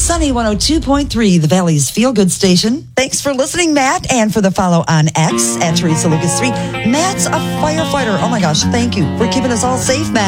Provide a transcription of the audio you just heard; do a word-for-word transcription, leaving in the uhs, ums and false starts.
Sunny one oh two point three, the Valley's Feel Good Station. Thanks for listening, Matt, and for the follow on X at Teresa Lucas three. Matt's a firefighter. Oh my gosh, thank you for keeping us all safe, Matt.